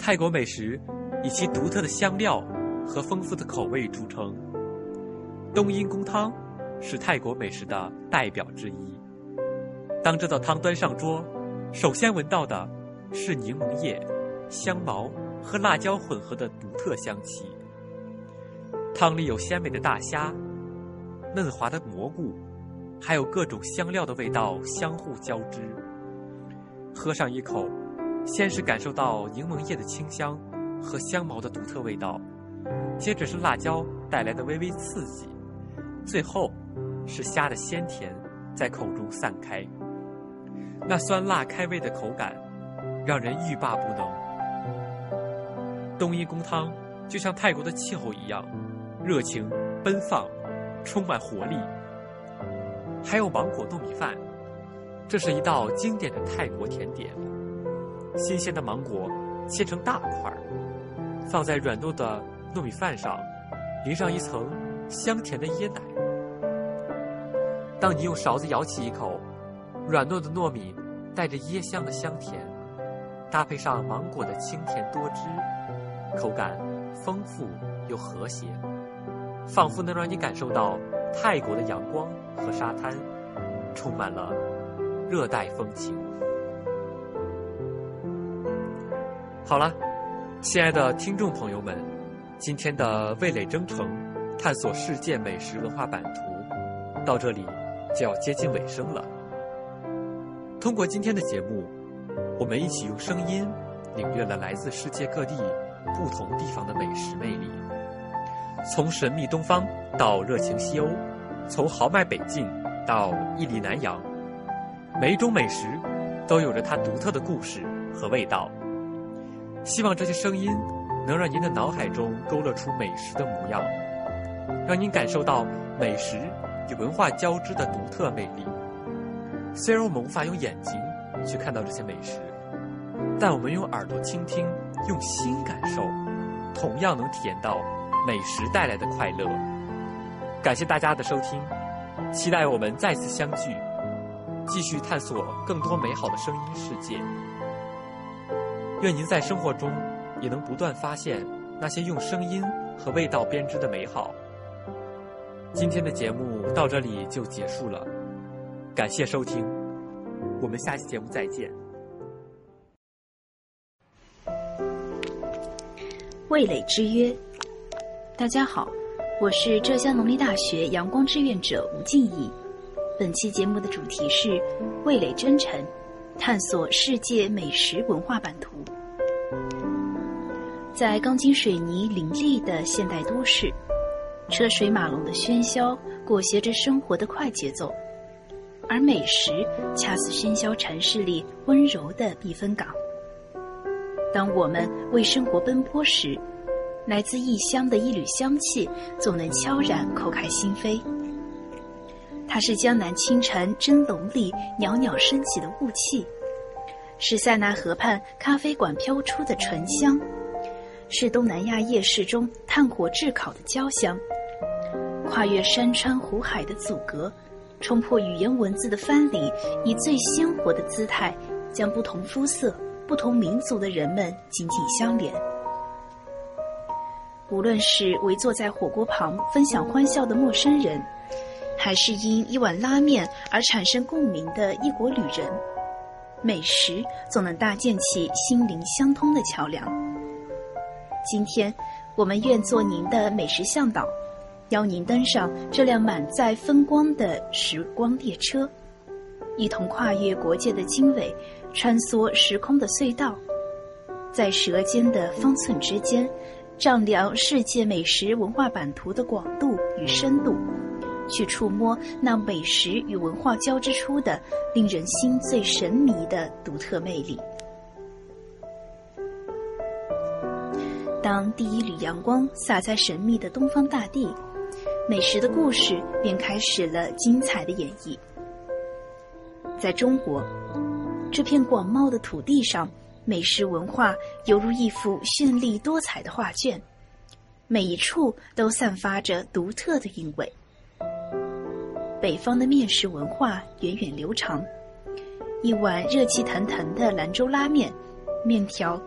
泰国美食以其独特的香料和丰富的口味著称。冬阴功汤是泰国美食的代表之一。当这道汤端上桌，首先闻到的是柠檬叶、香茅和辣椒混合的独特香气。汤里有鲜美的大虾、嫩滑的蘑菇，还有各种香料的味道相互交织。喝上一口，先是感受到柠檬叶的清香和香茅的独特味道，接着是辣椒带来的微微刺激，最后是虾的鲜甜在口中散开。那酸辣开胃的口感让人欲罢不能。冬阴功汤就像泰国的气候一样，热情奔放，充满活力。还有芒果糯米饭，这是一道经典的泰国甜点。新鲜的芒果切成大块，放在软糯的糯米饭上，淋上一层香甜的椰奶。当你用勺子舀起一口，软糯的糯米带着椰香的香甜，搭配上芒果的清甜多汁，口感丰富又和谐，仿佛能让你感受到泰国的阳光和沙滩，充满了热带风情。好了，亲爱的听众朋友们，今天的味蕾征程探索世界美食文化版图到这里就要接近尾声了。通过今天的节目，我们一起用声音领略了来自世界各地不同地方的美食魅力，从神秘东方到热情西欧，从豪迈北境到屹立南洋，每一种美食都有着它独特的故事和味道。希望这些声音能让您的脑海中勾勒出美食的模样，让您感受到美食与文化交织的独特魅力。虽然我们无法用眼睛去看到这些美食，但我们用耳朵倾听，用心感受，同样能体验到美食带来的快乐。感谢大家的收听，期待我们再次相聚，继续探索更多美好的声音世界。愿您在生活中也能不断发现那些用声音和味道编织的美好。今天的节目到这里就结束了，感谢收听，我们下期节目再见。 味蕾之约，大家好，我是浙江农林大学阳光志愿者吴静怡。本期节目的主题是味蕾征程，探索世界美食文化版图。在钢筋水泥林立的现代都市，车水马龙的喧嚣裹挟着生活的快节奏，而美食恰似喧嚣城市里温柔的避风港。当我们为生活奔波时，来自异乡的一缕香气总能悄然叩开心扉。它是江南清晨蒸笼里袅袅升起的雾气，是塞纳河畔咖啡馆飘出的醇香，是东南亚夜市中炭火炙烤的焦香。跨越山川湖海的阻隔，冲破语言文字的藩篱，以最鲜活的姿态将不同肤色、不同民族的人们紧紧相连。无论是围坐在火锅旁分享欢笑的陌生人，还是因一碗拉面而产生共鸣的异国旅人，美食总能搭建起心灵相通的桥梁。今天我们愿做您的美食向导，邀您登上这辆满载风光的时光列车，一同跨越国界的经纬，穿梭时空的隧道，在舌尖的方寸之间丈量世界美食文化版图的广度与深度，去触摸那美食与文化交织出的令人心醉神迷的独特魅力。当第一缕阳光洒在神秘的东方大地，美食的故事便开始了精彩的演绎。在中国这片广袤的土地上，美食文化犹如一幅绚丽多彩的画卷，每一处都散发着独特的韵味。北方的面食文化源远流长，一碗热气腾腾的兰州拉面，面条